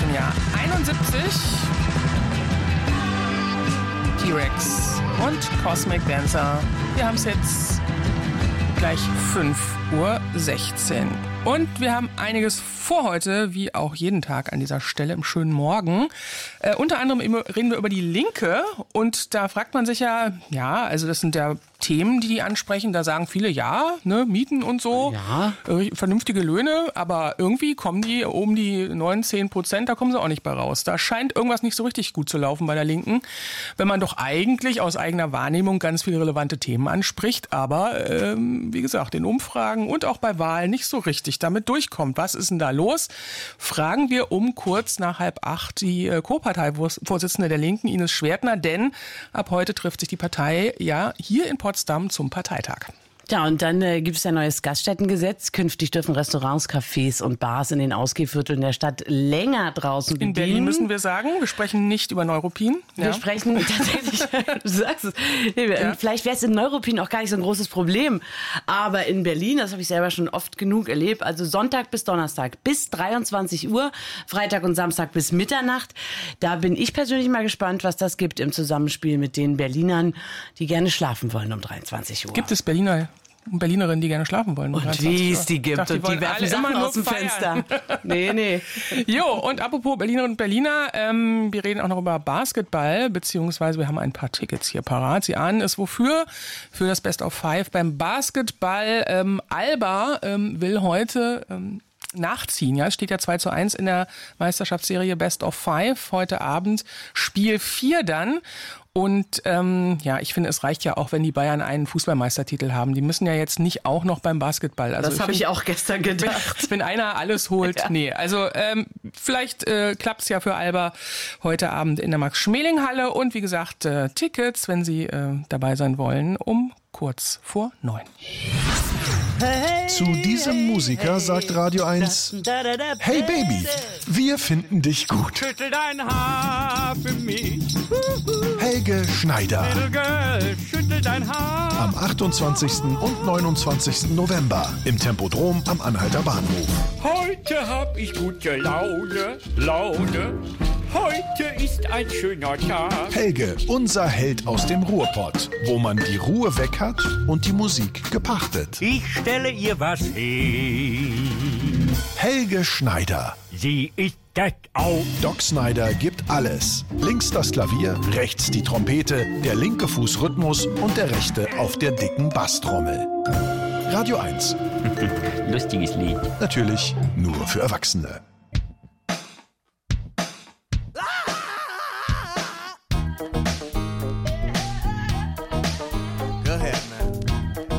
dem Jahr 71. T-Rex und Cosmic Dancer. Wir haben es jetzt gleich 5:16 Uhr. Und wir haben einiges vor heute, wie auch jeden Tag an dieser Stelle im schönen Morgen. Unter anderem reden wir über die Linke. Und da fragt man sich ja, also das sind ja Themen, die ansprechen. Da sagen viele, Mieten und so, vernünftige Löhne. Aber irgendwie kommen die um die 9-10%, da kommen sie auch nicht bei raus. Da scheint irgendwas nicht so richtig gut zu laufen bei der Linken. Wenn man doch eigentlich aus eigener Wahrnehmung ganz viele relevante Themen anspricht. Aber, wie gesagt, in Umfragen und auch bei Wahlen nicht so richtig damit durchkommt. Was ist denn da los? Fragen wir um kurz nach 7:30 die Co-Parteivorsitzende der Linken, Ines Schwertner, denn ab heute trifft sich die Partei hier in Potsdam zum Parteitag. Ja, und dann gibt es ein neues Gaststättengesetz. Künftig dürfen Restaurants, Cafés und Bars in den Ausgehvierteln der Stadt länger draußen bedienen. In Berlin müssen wir sagen, wir sprechen nicht über Neuruppin. Wir sprechen tatsächlich, du sagst es, vielleicht wäre es in Neuruppin auch gar nicht so ein großes Problem. Aber in Berlin, das habe ich selber schon oft genug erlebt, also Sonntag bis Donnerstag bis 23 Uhr, Freitag und Samstag bis Mitternacht. Da bin ich persönlich mal gespannt, was das gibt im Zusammenspiel mit den Berlinern, die gerne schlafen wollen um 23 Uhr. Gibt es Berlinerinnen, die gerne schlafen wollen. Und wie es die gibt. Und die werfen Sachen aus dem Fenster. Nee. Jo, und apropos Berlinerinnen und Berliner, wir reden auch noch über Basketball, beziehungsweise wir haben ein paar Tickets hier parat. Sie ahnen es wofür? Für das Best of Five beim Basketball. Alba will heute nachziehen. Ja, es steht ja 2:1 in der Meisterschaftsserie Best of Five. Heute Abend Spiel 4 dann. Und ich finde, es reicht ja auch, wenn die Bayern einen Fußballmeistertitel haben. Die müssen ja jetzt nicht auch noch beim Basketball. Also das habe ich auch gestern gedacht. Wenn einer alles holt, nee. Also vielleicht klappt es ja für Alba heute Abend in der Max-Schmeling-Halle. Und wie gesagt, Tickets, wenn Sie dabei sein wollen, um kurz vor 9. Zu diesem Musiker sagt Radio 1: Hey Baby, wir finden dich gut. Schüttel dein Haar für mich. Helge Schneider. Little girl, schüttel dein Haar. Am 28. und 29. November im Tempodrom am Anhalter Bahnhof. Heute hab ich gute Laune. Heute ist ein schöner Tag. Helge, unser Held aus dem Ruhrpott, wo man die Ruhe weg hat und die Musik gepachtet. Ich stelle ihr was hin. Helge Schneider. Sie ist das auch. Doc Snyder gibt alles. Links das Klavier, rechts die Trompete, der linke Fuß Rhythmus und der rechte auf der dicken Basstrommel. Radio 1. Lustiges Lied. Natürlich nur für Erwachsene.